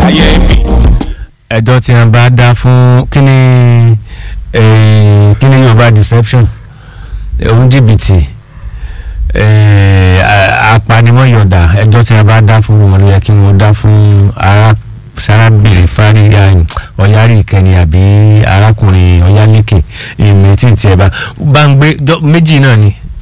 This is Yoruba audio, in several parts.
ayé mi. ẹjọ́ tí wọ́n bá dá fún kíni Yorùbá deception ohun jìbìtì apanimọ̀yọ̀dà ẹjọ́ tí wọ́n bá dá fún wọn ló yẹ kí wọ́n dá fún arábìnrin fáríyá ọ̀yárí ìkẹni àbí arákùnrin ọ̀yálékè ìmẹ̀tì tí ẹ bá ń gbé méjì náà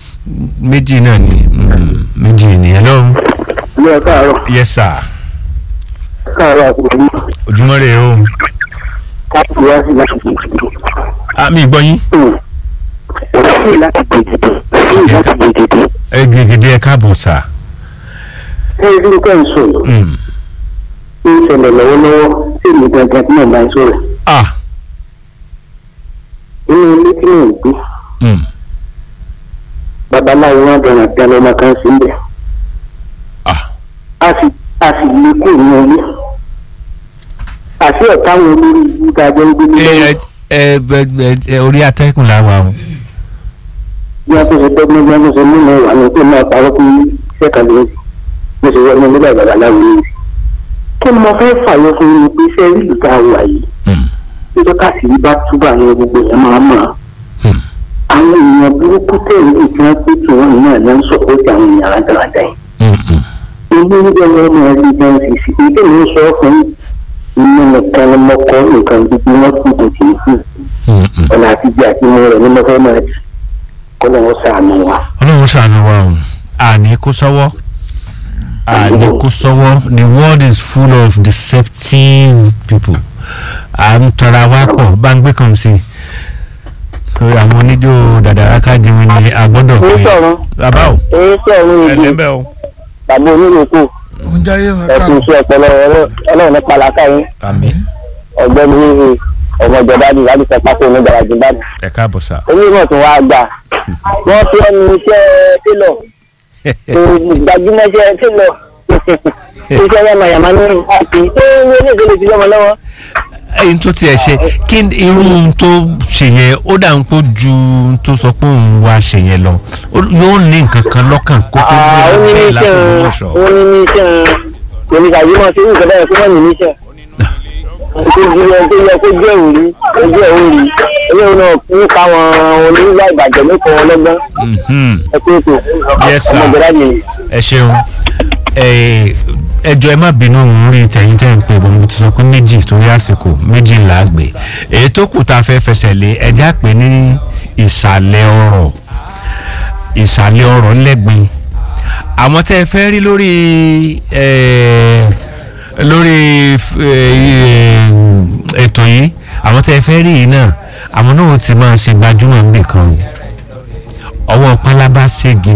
ni hello. Ilé káàárọ̀. Yes sir. Káàárọ̀ àkùnrin. Ojúmọ́ rẹ̀ o. Káàkiri wá sí láti gbèjìdè. Mi gbọ́ yín. Sí láti gbèjìdè. Gègèdè ẹ káàbọ̀ sà. Ẹ rí nǹkan ìṣòro. Ń ṣẹlẹ̀ lọ́wọ́lọ́wọ́ sí èmi gangan tí mo máa ń sọ̀rọ̀. Inú ilé tí mò ń gbé. Babaláwo wọn bẹ̀rẹ̀ àti ọmọ kan sí ibẹ̀. A sì lè kó ní orí. Àti ọ̀tá wọn lórí ìgbà jẹ́ ń gbé orí atẹ́kùn làwà o. Bí a tó ṣe dọ́gbọ́n bí a tó ṣe múnú ìwà ní pé máa parọ́ pé iṣẹ́ kan lè rí. Mo ṣe wọ́n ní nígbà babaláwo yìí. Kí ni mo fẹ́ fàyọ fún mi pé iṣẹ́ rí ìgbà wà yìí? Níjọ́ káṣírí bá túbọ̀ àwọn gbogbo yẹn máa mọ̀. Àwọn èèyàn burúkú tẹ̀lé ìfihàn pé tí wọ́n náà lọ ń sọ̀kọ́ sí àwọn èèyàn rádaràdà yìí. Ilé ìjọ wọn máa rí gan sì sí pé kí ni ó sọ fún inú nìkan ni mo kọ́ nǹkan gbogbo wọn kú kò tì í fún. Ọ̀nà àtijọ́ àti mo rẹ̀ ni mo fẹ́ máa jì. Ọlọ́run ṣàánú wa. Ọlọ́run ṣàánú wa o. Àní kó sọ́wọ́. The world is full of deceptive people. À ń tọra wá pọ̀ bá ń gbé kan sí i. Àwọn oníjó dàdàrà kájí wọn ni a gbọ́dọ̀ pé. Bàbá o. Ẹ̀lẹ́mbẹ̀ o. Bàbá onílùkù. Ẹ̀sùn iṣẹ́ ọpọlọ Ọlọ́run nípa làákà yín. Àmín. Ọ̀gbẹ́ni ọmọ ìjọba ní láti sọ pápá onígbàràjì bá mi. Ẹ káàbọ̀ sà. Onímọ̀ tó wá gbà. Wọ́n fi ẹnu iṣẹ́ télọ̀. Gbajúmọ̀ iṣẹ́ télọ̀. Iṣẹ́ yamayama ní àti tó ń wọlé ìgbélé ti lọ́mọ lọ́wọ́. Ẹyin tó tiẹ̀ ṣe kí irú tó ṣe yẹn ó dà ń pọ̀ ju tó sọ pé òun wá ṣe yẹn lọ yóò ní nǹkan kan lọ́kàn kó tó gbé ọ̀rẹ́ lápò wọ́ṣọ. Ó ní ní iṣẹ́ onígbàgbọ́n ṣe ń sọ bẹ́ẹ̀ fún ọ̀nì níṣẹ́. Tó yẹ kó jẹ́ òrí ojú ẹ̀ òrí eléyìí náà nípa àwọn onígbà ìbàjẹ́ nípa wọn lọ́gbọ́n. Ẹ pé ètò ọmọ ìjọba mi. Ẹ ṣeun ẹjọ́ ẹ má bínú orí tẹ̀yìn tẹ̀ ń pè bọ́ mo ti sọ pé méjì torí àsìkò méjì là á gbé èyí tó kù tá a fẹ́ fẹsẹ̀ lé ẹjá pé ní ìsàlẹ̀ ọ̀rọ̀ lẹ́gbin àwọn tẹ́ ẹ fẹ́ rí lórí ètò yìí àwọn tẹ́ ẹ fẹ́ rí yìí náà àwọn náà ti máa ṣe gbajúmọ̀ nìkan ọwọ́ pálábá ségi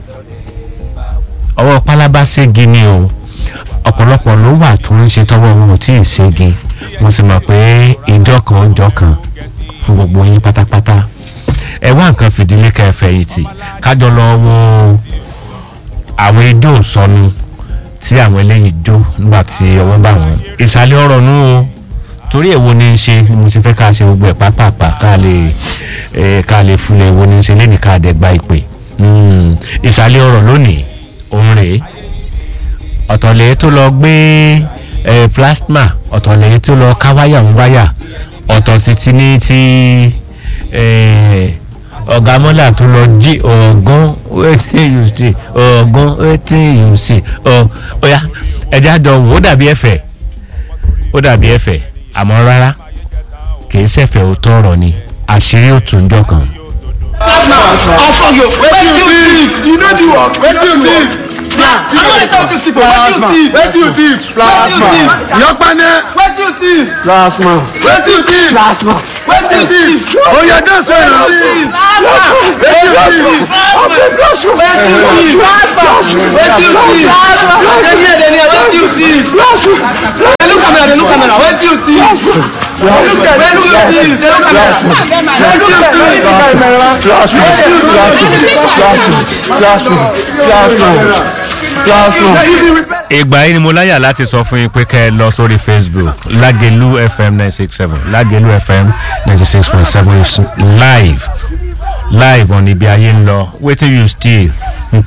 ni o ọ̀pọ̀lọpọ̀ ló wà tó ń ṣe tọ́wọ́ wọn ò tí ì ségi mo sì mọ̀ pé ìjọ kan fún gbogbo yín pátápátá ẹ wá nǹkan fìdílé kẹfẹ́ yìí tì kájọ lọ wo àwọn ijó ìsọnù tí àwọn eléyìí jó nígbà tí ọwọ́ bá wọn ìsàlẹ̀ ọ̀rọ̀ nù o torí èwo ni ń ṣe mo ti fẹ́ ká ṣe gbogbo ẹ̀ pápápá ká lè fúnlẹ̀ èwo ni ń ṣe lẹ́nìí ká dẹ̀ gba ìpè ìsàlẹ̀ ọ̀rọ̀ lónìí òun rèé ọ̀tọ̀lẹ̀ tó lọ gbé plasma ọ̀tọ̀lẹ̀ tó lọ ká wáyà ń wáyà ọ̀tọ̀ sí ti ní ti ọ̀gá mọ́là tó lọ jí ọ̀gán wetin you see ọ̀ya ẹja jọ wò ó dàbí ẹ̀fẹ̀ àmọ́ rárá kìí ṣẹ̀fẹ̀ ó tọrọ ni àṣírí ó tún jọ kan. Also, wetin you think? You know the work. Wetin you think? I want to talk to people. What do you think? Plasma. Yọpane. What do you think? Plasma. What do you think? Plasma. What do you think? Oh yeah, that's right. What do you think? What do you think? What do you think? What do you think? What do you think? Look camera. What do you think? ìgbà yìí ni mo láyà láti sọ fún yín pé kẹ́ ẹ lọ sórí Facebook Lágelú FM 967 Lágelú FM 96.7 live on ibi ayé ń lọ wetin you steal.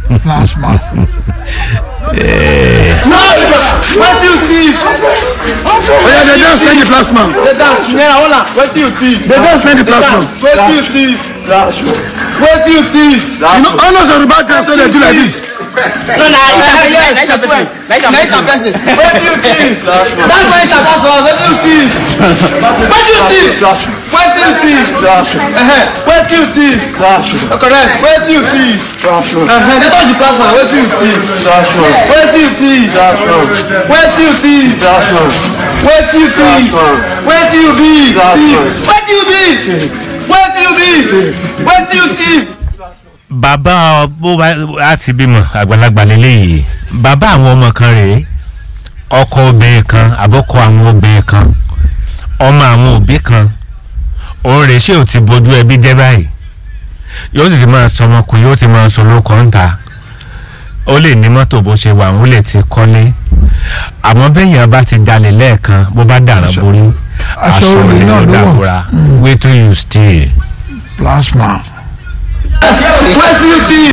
What do you think? yeah, they just like the plasma. They dance. Kinera, hold on. Wait till you thief. They just like the plasma. Wait till you thief. Wait till you thief. You know, all those are the bad times, so they do like this. No, yes, nice person. Nice person. Wait till you thief. That's why it's a that's why. Wait till you thief. Wait till you thief. Wait till you thief. Wait till you thief. Correct. Wait till you thief. They touch the plasma. Wait till you thief. Wait till you thief. Wait till you thief. Wait till you thief. Wait till you be thief. Wait till you be. Wait till you be. Wait till you thief. bàbá bó bá láti bímọ àgbàlagbà lélẹ́yìí bàbá àwọn ọmọ kan rèé ọkọ obìnrin kan àbọ̀kọ àwọn obìnrin kan ọmọ àwọn òbí kan òun rèé ṣé ò ti bójú ẹbí jẹ́ báyìí yóò sì ti máa sọ ọmọkùnrin yóò ti máa sọ lóko ń ta ó lè ní mọ́tò bó ṣe wà ó lè ti kọ́lé àmọ́ bẹ́yìn bá ti jalè lẹ́ẹ̀kan bó bá dàrán borí aṣọ òní ló dàbúra wait till you steal. Plasma. Wait till you thief.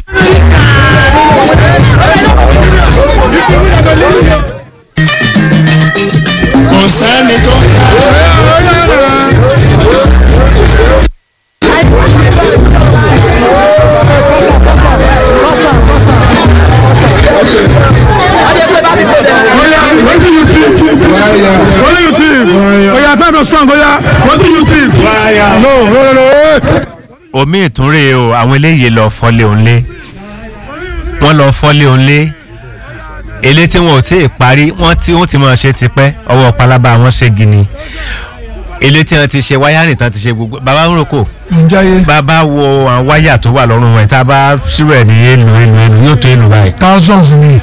Kò sẹ́ni tó What do you think? What do you think? Oh yeah, time to song. Oh yeah, what do you think? No. omi ìtúnrè o àwọn eléyìí lọ fọ́lé òǹlé wọ́n lọ fọ́lé òǹlé ilé tí wọn ò tí ì parí wọ́n ti máa ṣe tipẹ́ ọwọ́ palaba wọn ṣe gini ilé tí wọ́n ti ṣe wáyárì tán ti ṣe gbogbo bàbá ń roko bàbá wo àwọn wáyà tó wà lọ́rùn wọn tá a bá ṣírò ẹ̀ ní èlò yóò tó èlò báyìí. Thousands ni.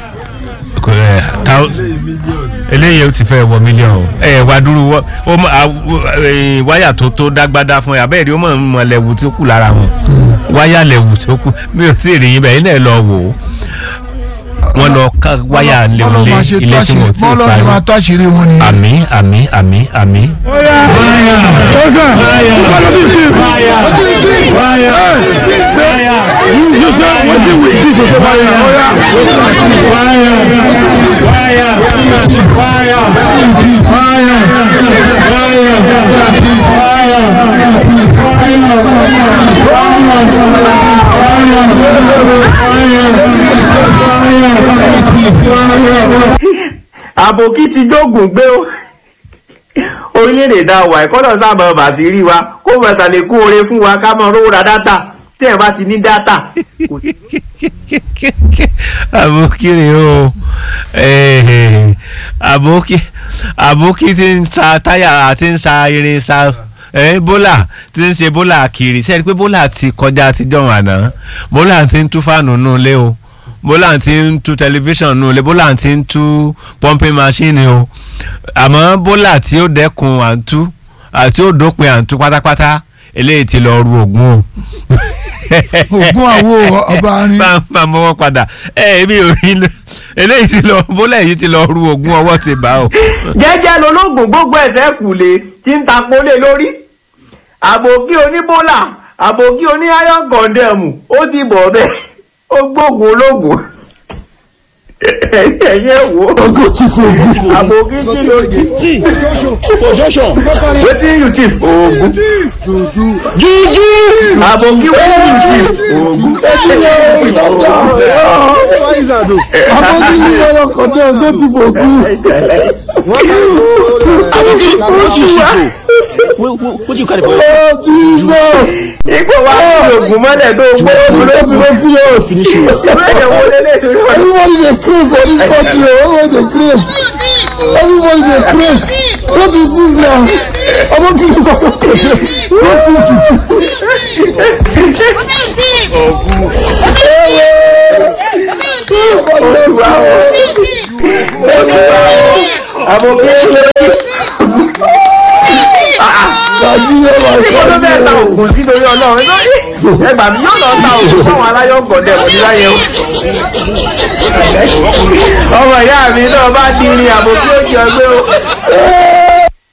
eléyìí ó ti fẹ́ wọ mílíọ̀nù wá dúró wáyà tó dágbádá fún ẹ abẹ́rẹ́ ó mọ̀ ń mọ lẹ́wù tó kù lára wọn wáyà lẹ́wù tó kù mi ò tí ì rí yín bẹ́ẹ̀ ilé lọ wò ó wọ́n lọ ká wáyà lẹ́wù lé ilé tí wọ́n ti parí àmì. Listen, what do you think? What do you think? You say what's it with you? Say àbòkí ti jógùn gbé o orílẹ̀-èdè dá wà ìkọ́lọ̀ sáàmù bàtí rí wa kó bẹ̀sà lè kó oore fún wa ká mọ̀ rówó ra dátà tí ẹ̀ bá ti ní dátà. àbòkí rè o àbòkí ti ń sa táyà àti ń sa irin sa bólà ti ń ṣe bólà kiri sẹ́ni pé bólà ti kọjá àtijọ́ àná bólà ti ń tú fáànù nù lé o bólà ti ń tú tẹlifíṣàn nù lé bólà ti ń tú pumping machine o àmọ́ bólà tí ó dẹ́kun àǹtú àti ó dópin àǹtú pátápátá eléyìí ti lọ ru ògùn o. ògùn àwo ọba ni. máa mọ́wọ́ padà èmi ò rí eléyìí ti lọ bólà yìí ti lọ ru ògùn ọwọ́ ti bá o. jẹ́jẹ́ lológun gbogbo ẹ̀sẹ̀ kùlé tí ń ta pólé lórí àbòkí oníbólà àbòkí oní iron condemn ó ti bọ̀ bẹ́ẹ̀ ó gbógun ológun ẹyẹ wo ogun ti fún ogun. àbòkí kí ló di wetin you thief oògùn juju àbòkí wetin you thief oògùn àbòkí ní ọ̀rọ̀ kọ̀dọ̀ ọ̀dọ̀ ti fún ogun. àbòkí juju ipò wa ní oògùn mọ́lẹ̀ tó gbó Everybody dey craze for this country. Everybody dey craze. Everybody dey craze. What is this now? I'm not giving you what you do. ìkọ́lọ́ bẹ́ẹ̀ ta ògùn sí lórí ọlọ́run ẹgbà mi yóò lọ ta ògùn fáwọn aláyọ̀ gọ̀dẹ̀ kò ní láyé o. ọmọ ìyá mi náà bá di irin àbòkí òjì ọgbẹ́ o.